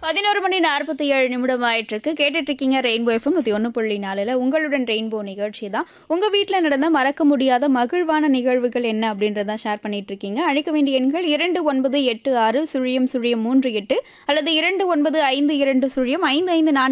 11 மணி 47 நிமிடம் ஆயிட்டிருக்கு. கேட்டுட்டு இருக்கீங்க ரெயின்போ எஃப்எம் 101.4ல உங்களுடன் ரெயின்போ நிகழ்ச்சி தான். உங்க வீட்ல நடந்த மறக்க முடியாத மகிழ்வான நிகழ்வுகள் என்ன அப்படின்றத ஷேர் பண்ணிட்டு இருக்கீங்க. அழைக்க வேண்டிய எண்கள் 2986 0 0 38 அல்லது 2952 0 55 4